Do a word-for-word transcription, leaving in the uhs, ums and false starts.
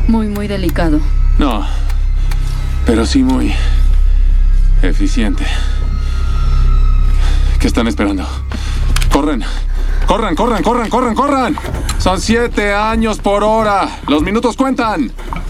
Muy, muy delicado. No, pero sí muy eficiente. ¿Qué están esperando? ¡Corren! ¡Corran, corran, corran, corran, corran! Son siete años por hora. Los minutos cuentan.